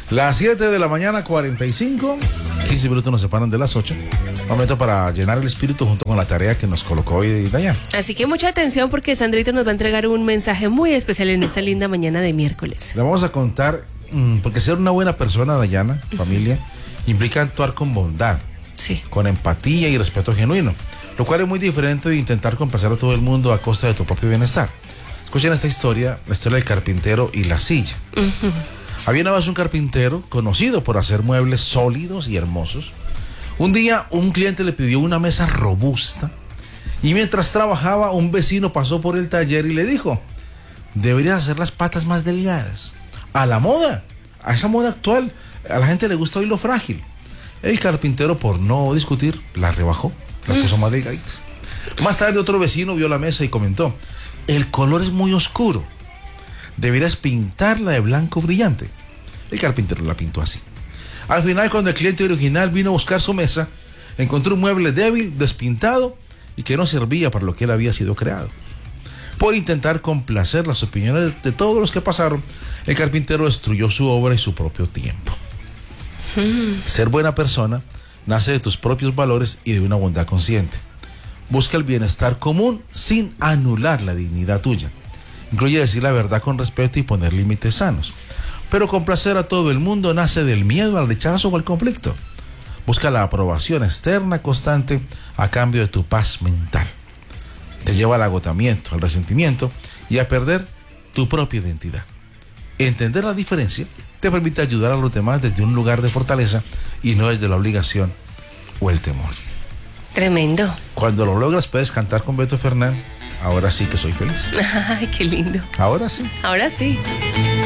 Las 7 de la mañana, 45. 15 minutos nos separan de las 8. Momento para llenar el espíritu junto con la tarea que nos colocó hoy Dayana. Así que mucha atención porque Sandrito nos va a entregar un mensaje muy especial en esta linda mañana de miércoles. Le vamos a contar, porque ser una buena persona, Dayana, familia, implica actuar con bondad, Sí. con empatía y respeto genuino, lo cual es muy diferente de intentar complacer a todo el mundo a costa de tu propio bienestar. Escuchen esta historia, la historia del carpintero y la silla. Había una vez un carpintero conocido por hacer muebles sólidos y hermosos. Un día un cliente le pidió una mesa robusta y mientras trabajaba un vecino pasó por el taller y le dijo: deberías hacer las patas más delgadas. A la moda, a esa moda actual, a la gente le gusta hoy lo frágil. El carpintero, por no discutir, la rebajó, la puso más delgaditas. Más tarde otro vecino vio la mesa y comentó: el color es muy oscuro, deberías pintarla de blanco brillante. El carpintero la pintó así. Al final, cuando el cliente original vino a buscar su mesa, encontró un mueble débil, despintado y que no servía para lo que él había sido creado. Por intentar complacer las opiniones de todos los que pasaron, el carpintero destruyó su obra y su propio tiempo. Ser buena persona nace de tus propios valores y de una bondad consciente. Busca el bienestar común sin anular la dignidad tuya. Incluye decir la verdad con respeto y poner límites sanos. Pero complacer a todo el mundo nace del miedo al rechazo o al conflicto. Busca la aprobación externa constante a cambio de tu paz mental. Te lleva al agotamiento, al resentimiento y a perder tu propia identidad. Entender la diferencia te permite ayudar a los demás desde un lugar de fortaleza y no desde la obligación o el temor. Tremendo. Cuando lo logras puedes cantar con Beto Fernán: ahora sí que soy feliz. Ay, qué lindo. Ahora sí. Ahora sí.